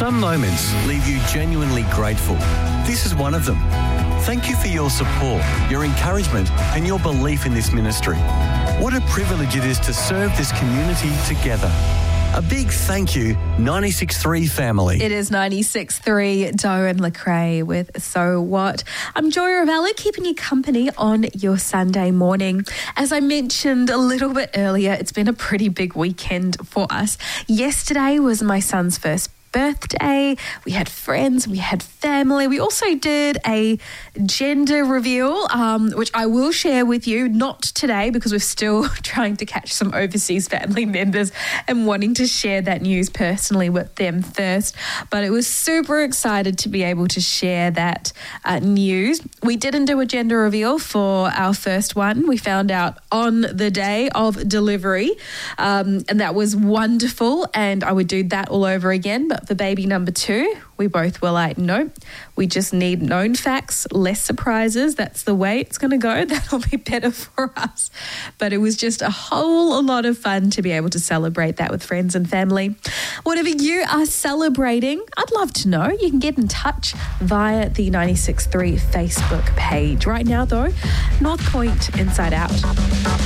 Some moments leave you genuinely grateful. This is one of them. Thank you for your support, your encouragement, and your belief in this ministry. What a privilege it is to serve this community together. A big thank you, 96.3 family. It is 96.3 Doe and Lecrae with So What. I'm Joy Ravelli, keeping you company on your Sunday morning. As I mentioned a little bit earlier, it's been a pretty big weekend for us. Yesterday was my son's first birthday. We had friends, we had family. We also did a gender reveal, which I will share with you, not today because we're still trying to catch some overseas family members and wanting to share that news personally with them first. But it was super excited to be able to share that news. We didn't do a gender reveal for our first one. We found out on the day of delivery, and that was wonderful, and I would do that all over again. But for baby number 2, we both were like, no, we just need known facts, less surprises. That's the way it's going to go. That'll be better for us. But it was just a whole lot of fun to be able to celebrate that with friends and family. Whatever you are celebrating, I'd love to know. You can get in touch via the 96.3 Facebook page. Right now, though, North Point Inside Out.